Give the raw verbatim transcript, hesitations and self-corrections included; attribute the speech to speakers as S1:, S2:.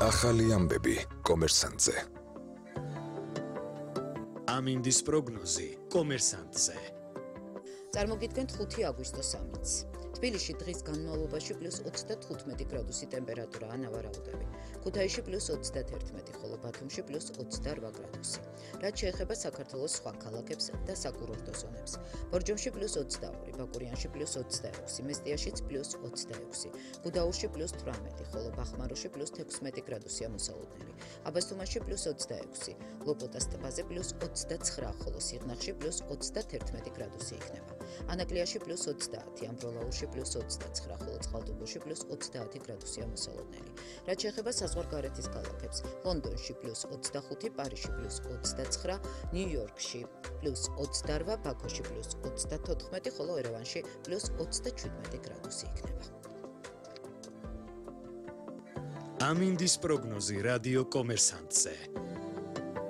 S1: ახალი ამბები კომერსანტზე.
S2: ამინდის პროგნოზი კომერსანტზე.
S3: წარმოგიდგენთ ხუთი აგვისტოს ამინდს. თბილისში დღის განმავლობაში პლუს ოცდათხუთმეტი გრადუსი ტემპერატურა ანავარაუდები. ქუთაისში პლუს ოცდათერთმეტი, ხოლო ბათუმში პლუს ოცდარვა გრადუსი. რაც შეეხება საქართველოს სხვა ქალაქებს და საკურორტო ზონებს. ბორჯომში პლუს ოცდაორი, ბაკურიანში პლუს ოცდაექვსი, მესტიაშიც პლუს ოცდაექვსი, გუდაურში პლუს თვრამეტი, ხოლო ბახმაროში პლუს თექვსმეტი გრადუსია მოსალოდნელი. აბასთუმანში პლუს ოცდაექვსი, ლოპოტას ტბაზე პლუს ოცდაცხრა, ხოლო სიღნაღში პლუს ოცდათერთმეტი გრადუსი იქნება. ანაკლიაში პლუს ოცდაათი, ამბროლაურში პლუს ოცდაცხრა, ხოლო წყალტუბოში პლუს ოცდაათი გრადუსია მოსალოდნელი. რაც შეეხება საზღვარგარეთის ქალაქებს, ლონდონში პლუს ოცდახუთი, პარიზში პლუს ოცდაცხრა, ნიუ-იორკში პლუს ოცდარვა, ბაქოში პლუს ოცდათოთხმეტი, ხოლო ერევანში პლუს ოცდაჩვიდმეტი გრადუსი იქნება.
S2: ამინდის პროგნოზი რადიო კომერსანტზე.